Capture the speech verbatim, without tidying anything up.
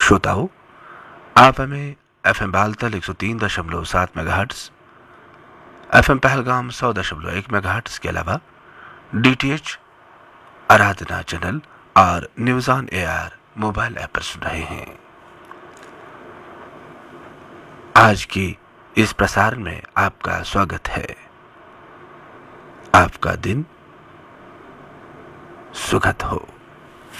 श्रोताओं, आप हमें एफ एम बालतल एक सौ तीन दशमलव सात मेगाहर्ट्ज, एफ एम पहलगाम सौ दशमलव एक मेगाहर्ट्ज के अलावा डी टी एच आराधना चैनल और news on air mobile app पर सुन रहे हैं। आज की इस प्रसारण में आपका स्वागत है। आपका दिन सुखद हो।